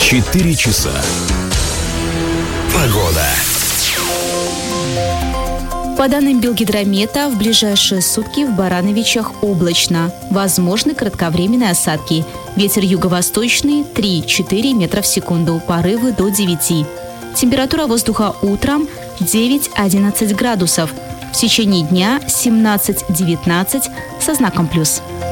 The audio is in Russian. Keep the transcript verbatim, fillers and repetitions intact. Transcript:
четыре часа. Погода. По данным Белгидромета, в ближайшие сутки в Барановичах облачно. Возможны кратковременные осадки. Ветер юго-восточный три-четыре метра в секунду, порывы до девяти. Температура воздуха утром девять-одиннадцать градусов. В течение дня семнадцать-девятнадцать со знаком плюс.